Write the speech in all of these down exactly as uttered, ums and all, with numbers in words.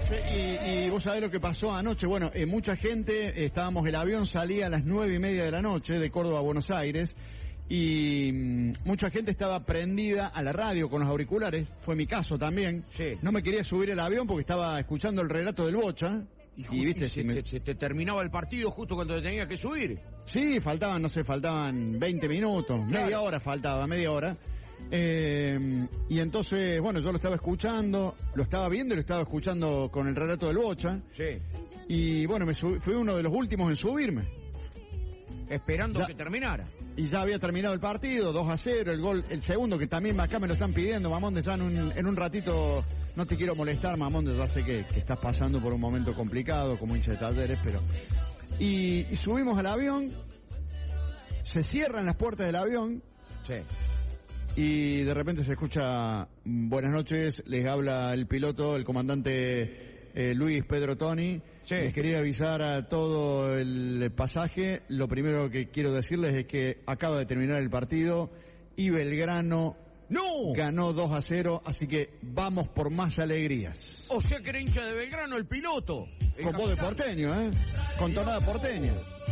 Sí, y, y vos sabés lo que pasó anoche. Bueno, eh, mucha gente, eh, estábamos, el avión salía a las nueve y media de la noche de Córdoba a Buenos Aires y mmm, mucha gente estaba prendida a la radio con los auriculares. Fue mi caso también. Sí. No me quería subir el avión porque estaba escuchando el relato del Bocha. Y, y viste, y se, si me... te, se te terminaba el partido justo cuando te tenía que subir. Sí, faltaban, no sé, faltaban veinte minutos, claro. media hora faltaba, media hora. Eh, y entonces, bueno, yo lo estaba escuchando, lo estaba viendo y lo estaba escuchando con el relato del Bocha. Sí. Y bueno, me subí, fui uno de los últimos en subirme. Esperando ya, que terminara. Y ya había terminado el partido, dos a cero, el gol, el segundo que también acá me lo están pidiendo, Mamonde, ya en un, en un ratito, no te quiero molestar, Mamonde, ya sé que, que estás pasando por un momento complicado como hincha de Talleres, pero... Y, y subimos al avión, se cierran las puertas del avión, sí. Y de repente se escucha, buenas noches, les habla el piloto, el comandante eh, Luis Pedro Toni. Sí. Les quería avisar a todo el pasaje. Lo primero que quiero decirles es que acaba de terminar el partido y Belgrano ¡no! ganó dos a cero, así que vamos por más alegrías. O sea que era hincha de Belgrano el piloto. El Con voz de capitán. porteño, ¿eh? Con tonada porteña.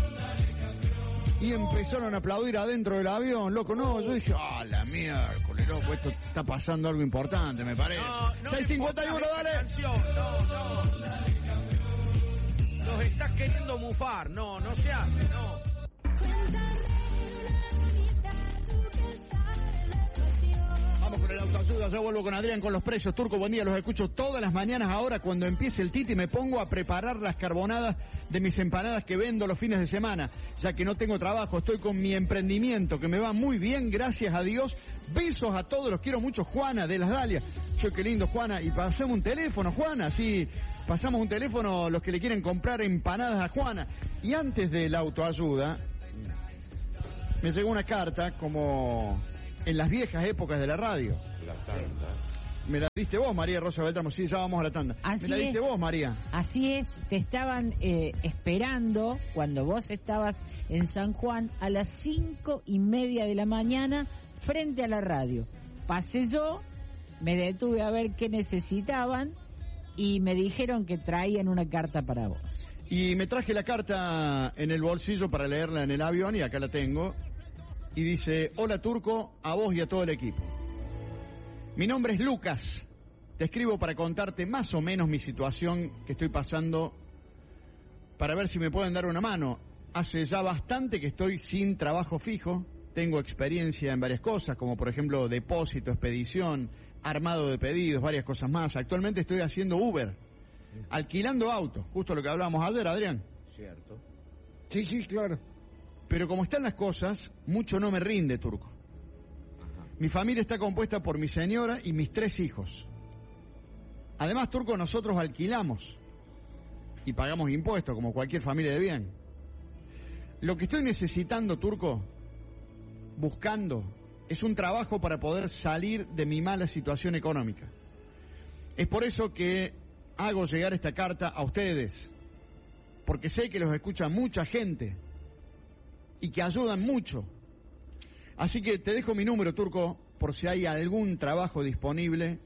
Y empezaron a aplaudir adentro del avión, loco, no, yo dije, ah, la miércoles, loco, esto está pasando algo importante, me parece. No, no seis cincuenta y uno, dale. Canción. No, no. Los estás queriendo mufar, no, no se hace, no. Vamos con el autoayuda, yo vuelvo con Adrián con los precios. Turco, buen día, los escucho todas las mañanas ahora cuando empiece el Titi me pongo a preparar las carbonadas de mis empanadas que vendo los fines de semana, ya que no tengo trabajo, estoy con mi emprendimiento que me va muy bien, gracias a Dios. Besos a todos, los quiero mucho, Juana de las Dalias. Che, qué lindo, Juana, y pasamos un teléfono, Juana, sí, pasamos un teléfono los que le quieren comprar empanadas a Juana. Y antes de la autoayuda, me llegó una carta como... en las viejas épocas de la radio. La tanda. Me la diste vos, María Rosa Beltramo. Sí, ya vamos a la tanda. Así Me la diste es. vos, María. Así es, te estaban eh, esperando cuando vos estabas en San Juan a las cinco y media de la mañana frente a la radio. Pasé yo, me detuve a ver qué necesitaban y me dijeron que traían una carta para vos. Y me traje la carta en el bolsillo para leerla en el avión y acá la tengo. Y dice, hola Turco, a vos y a todo el equipo. Mi nombre es Lucas. Te escribo para contarte más o menos mi situación que estoy pasando para ver si me pueden dar una mano. Hace ya bastante que estoy sin trabajo fijo. Tengo experiencia en varias cosas, como por ejemplo depósito, expedición, armado de pedidos, varias cosas más. Actualmente estoy haciendo Uber, alquilando autos, justo lo que hablábamos ayer, Adrián. Cierto. Sí, sí, claro. Pero como están las cosas, mucho no me rinde, Turco. Ajá. Mi familia está compuesta por mi señora y mis tres hijos. Además, Turco, nosotros alquilamos y pagamos impuestos como cualquier familia de bien. Lo que estoy necesitando, Turco, buscando, es un trabajo para poder salir de mi mala situación económica. Es por eso que hago llegar esta carta a ustedes, porque sé que los escucha mucha gente y que ayudan mucho. Así que te dejo mi número, Turco, por si hay algún trabajo disponible.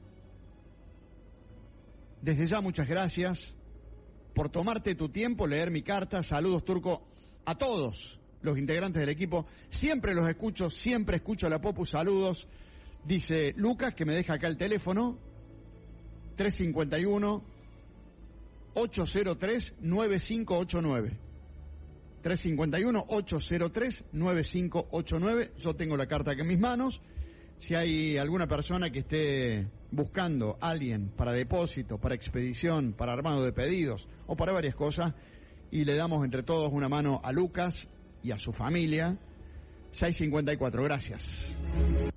Desde ya, muchas gracias por tomarte tu tiempo, leer mi carta. Saludos, Turco, a todos los integrantes del equipo. Siempre los escucho, siempre escucho a la Popu. Saludos. Dice Lucas, que me deja acá el teléfono, tres cinco uno, ocho cero tres, nueve cinco ocho nueve. tres cinco uno, ocho cero tres, nueve cinco ocho nueve. Yo tengo la carta aquí en mis manos. Si hay alguna persona que esté buscando a alguien para depósito, para expedición, para armado de pedidos o para varias cosas, y le damos entre todos una mano a Lucas y a su familia. seis cincuenta y cuatro, gracias.